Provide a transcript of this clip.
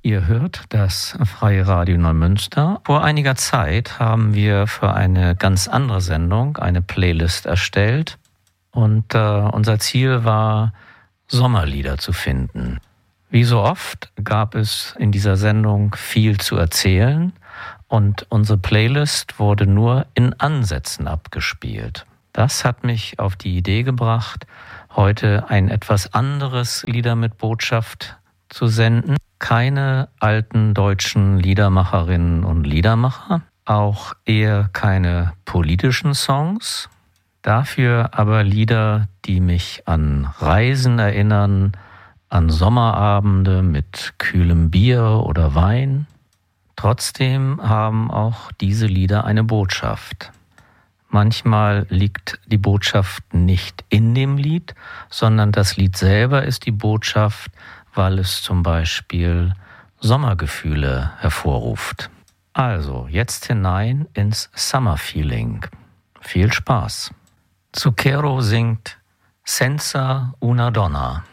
Ihr hört das Freie Radio Neumünster. Vor einiger Zeit haben wir für eine ganz andere Sendung eine Playlist erstellt und unser Ziel war, Sommerlieder zu finden. Wie so oft gab es in dieser Sendung viel zu erzählen und unsere Playlist wurde nur in Ansätzen abgespielt. Das hat mich auf die Idee gebracht, heute ein etwas anderes Lieder mit Botschaft zu senden. Keine alten deutschen Liedermacherinnen und Liedermacher, auch eher keine politischen Songs, dafür aber Lieder, die mich an Reisen erinnern, an Sommerabende mit kühlem Bier oder Wein. Trotzdem haben auch diese Lieder eine Botschaft. Manchmal liegt die Botschaft nicht in dem Lied, sondern das Lied selber ist die Botschaft, weil es zum Beispiel Sommergefühle hervorruft. Also, jetzt hinein ins Summer Feeling. Viel Spaß. Zucchero singt Senza una donna.